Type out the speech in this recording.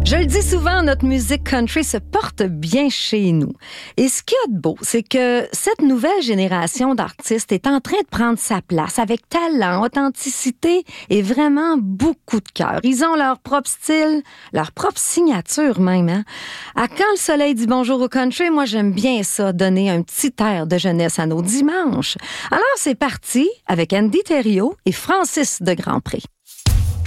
Je le dis souvent, notre musique country se porte bien chez nous. Et ce qu'il y a de beau, c'est que cette nouvelle génération d'artistes est en train de prendre sa place avec talent, authenticité et vraiment beaucoup de cœur. Ils ont leur propre style, leur propre signature même. Hein? À Quand le soleil dit bonjour au country, moi j'aime bien ça, donner un petit air de jeunesse à nos dimanches. Alors c'est parti avec Andy Thériault et Francis de Grandpré.